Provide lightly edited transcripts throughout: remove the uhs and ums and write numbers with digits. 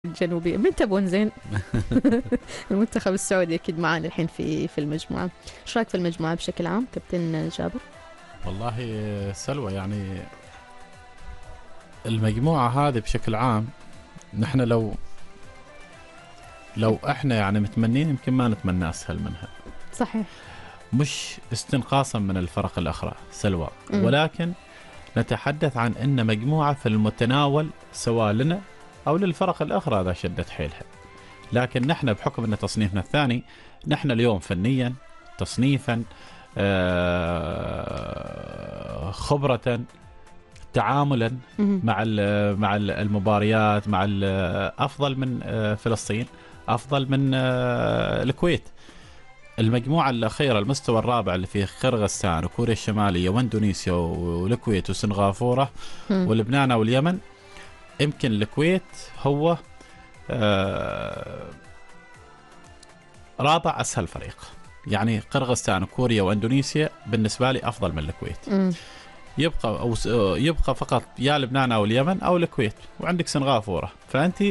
الجنوبي من تبون زين. المنتخب السعودي أكيد معانا الحين في المجموعة. إيش رأيك في المجموعة بشكل عام كابتن جابر؟ والله سلوى، يعني المجموعة هذه بشكل عام نحن لو احنا يعني متمنين يمكن ما نتمنى اسهل منها. صحيح. مش استنقاصا من الفرق الاخرى سلوى، ولكن نتحدث عن ان مجموعة في المتناول سواء لنا او للفرق الاخرى اذا شدت حيلها. لكن نحن بحكم ان تصنيفنا الثاني، نحن اليوم فنيا تصنيفا خبرة تعاملا مع المباريات، مع افضل من فلسطين، افضل من الكويت. المجموعة الأخيرة المستوى الرابع اللي فيه قرغستان وكوريا الشمالية واندونيسيا والكويت وسنغافورة ولبنان واليمن. يمكن الكويت هو رابع أسهل فريق، يعني قرغستان وكوريا واندونيسيا بالنسبة لي أفضل من الكويت. يبقى فقط يا لبنان أو اليمن أو الكويت، وعندك سنغافورة. فأنت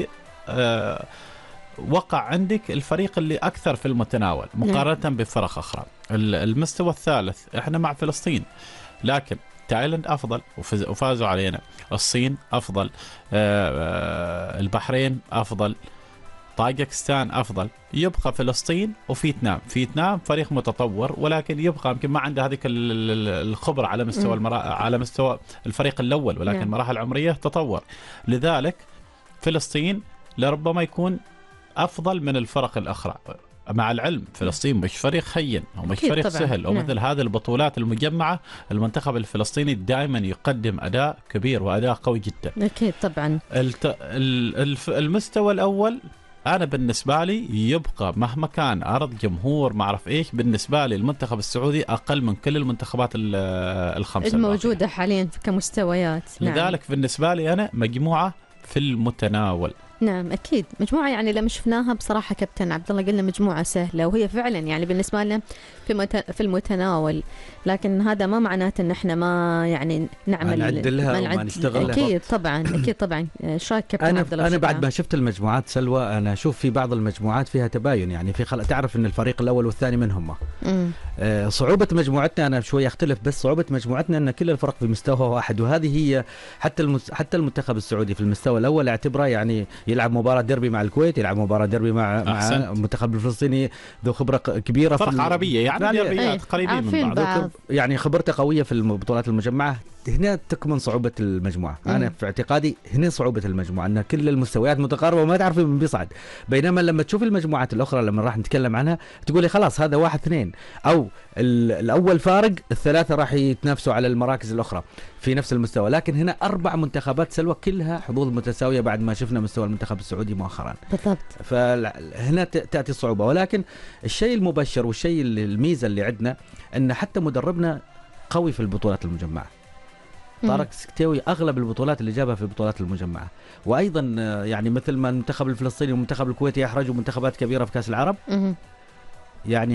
وقع عندك الفريق اللي أكثر في المتناول مقارنة بفرق أخرى. المستوى الثالث إحنا مع فلسطين، لكن تايلاند أفضل وفازوا علينا، الصين أفضل، البحرين أفضل، طاجكستان أفضل، يبقى فلسطين وفيتنام فريق متطور، ولكن يبقى يمكن ما عنده هذه الخبرة على مستوى الفريق الأول، ولكن مراحل عمرية تطور. لذلك فلسطين لربما يكون أفضل من الفرق الأخرى. مع العلم فلسطين مش فريق هين ومش فريق سهل، ومثل هذه البطولات المجمعة المنتخب الفلسطيني دائما يقدم أداء كبير وأداء قوي جدا. أكيد طبعا. المستوى الأول أنا بالنسبة لي يبقى مهما كان أرض جمهور ما أعرف إيش، بالنسبة لي المنتخب السعودي أقل من كل المنتخبات الخمسة الموجودة حاليا كمستويات. لذلك بالنسبة لي أنا مجموعة في المتناول. نعم أكيد مجموعة، يعني لما شفناها بصراحة كابتن عبد الله قلنا مجموعة سهلة، وهي فعلا يعني بالنسبة لنا في المتناول. لكن هذا ما معناته ان احنا ما يعني نعمل نعدلها وما نشتغلها. أكيد طبعا. أكيد طبعا. ايش رايك كابتن عبد الله؟ أنا بعد ما شفت المجموعات سلوى، أنا أشوف في بعض المجموعات فيها تباين، يعني تعرف ان الفريق الأول والثاني من هم. صعوبة مجموعتنا أنا شوي أختلف، بس صعوبة مجموعتنا أن كل الفرق في مستوى واحد، وهذه هي حتى المنتخب السعودي في المستوى الأول اعتبره يعني يلعب مباراة ديربي مع الكويت، يلعب مباراة ديربي مع المنتخب الفلسطيني ذو خبرة كبيرة، فرق عربية يعني ديربيات قريبين من بعض، يعني خبرته قوية في البطولات المجمعة. هنا تكمن صعوبة المجموعة. أنا في اعتقادي هنا صعوبة المجموعة، أن كل المستويات متقاربة وما تعرف من بيصعد. بينما لما تشوف المجموعات الأخرى لما راح نتكلم عنها تقولي خلاص هذا 1-2، أو الأول فارق، الثلاثة راح يتنافسوا على المراكز الأخرى في نفس المستوى. لكن هنا 4 منتخبات سلوى كلها حظوظ متساوية بعد ما شفنا مستوى المنتخب السعودي مؤخرا. بالضبط. فهنا تأتي الصعوبة. ولكن الشيء المبشر والشيء الميزة اللي عندنا أن حتى مدربنا قوي في البطولات المجمعة. طارق سكتاوي أغلب البطولات اللي جابها في البطولات المجمعة، وأيضا يعني مثل ما المنتخب الفلسطيني والمنتخب الكويتي يحرجوا منتخبات كبيرة في كأس العرب. يعني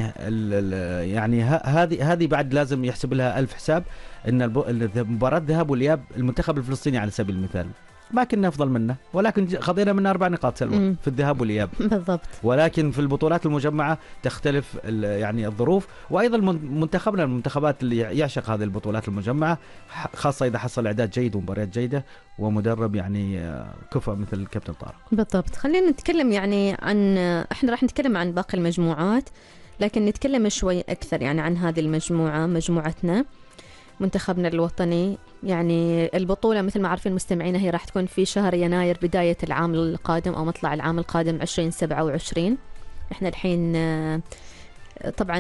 يعني هذه بعد لازم يحسب لها ألف حساب. إن مباراة ذهاب والإياب المنتخب الفلسطيني على سبيل المثال ما كنا أفضل منه، ولكن خذينا منه 4 نقاط سلوى في الذهاب والإياب. بالضبط. ولكن في البطولات المجمعة تختلف يعني الظروف، وأيضا منتخبنا المنتخبات اللي يعشق هذه البطولات المجمعة، خاصة إذا حصل إعداد جيد ومباريات جيدة ومدرب يعني كفء مثل الكابتن طارق. بالضبط. خلينا نتكلم يعني عن، احنا راح نتكلم عن باقي المجموعات، لكن نتكلم شوي أكثر يعني عن هذه المجموعة، مجموعتنا منتخبنا الوطني. يعني البطولة مثل ما عارفين مستمعينا هي راح تكون في شهر يناير بداية العام القادم أو مطلع العام القادم 2027. احنا الحين طبعا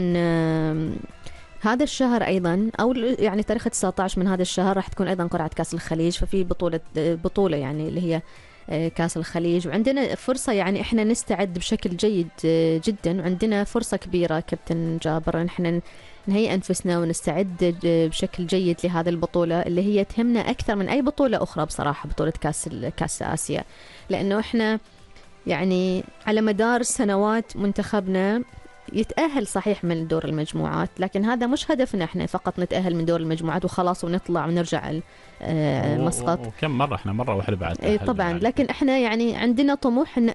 هذا الشهر أيضا، أو يعني تاريخ 19 من هذا الشهر راح تكون أيضا قرعة كأس الخليج. ففي بطولة يعني اللي هي كأس الخليج، وعندنا فرصة يعني إحنا نستعد بشكل جيد جدا، وعندنا فرصة كبيرة كابتن جابر إن إحنا نهيئ أنفسنا ونستعد بشكل جيد لهذه البطولة اللي هي تهمنا أكثر من أي بطولة أخرى بصراحة، بطولة كأس آسيا. لأنه إحنا يعني على مدار السنوات منتخبنا يتأهل صحيح من دور المجموعات، لكن هذا مش هدفنا احنا فقط نتأهل من دور المجموعات وخلاص ونطلع ونرجع مسقط. وكم مرة احنا مرة واحدة بعد طبعا، لكن احنا يعني عندنا طموح ان